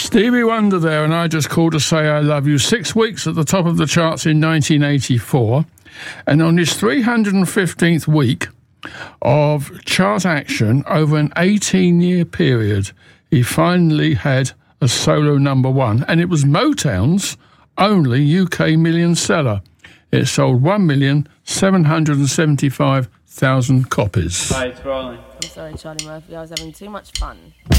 Stevie Wonder there, and I Just Called to Say I Love You. 6 weeks at the top of the charts in 1984. And on his 315th week of chart action over an 18-year period, he finally had a solo number one. And it was Motown's only UK million seller. It sold 1,775,000 copies. Hi, it's Rolling. I'm sorry, Charlie Murphy. I was having too much fun.